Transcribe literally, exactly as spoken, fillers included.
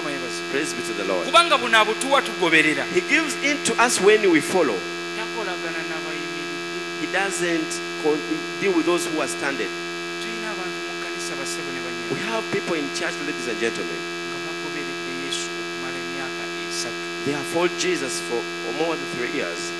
Praise be to the Lord. kubanga buno abutuwa tugoberera. He gives in to us when we follow. Takolagana n'abayimiridde. He doesn't con- deal with those who are standing. Tulina abantu mu kkanisa bassebo ne We banyana have people in church, ladies and gentlemen. nga bagoberedde Yesu okumala emyaka esatu. They have followed Jesus for more than three years.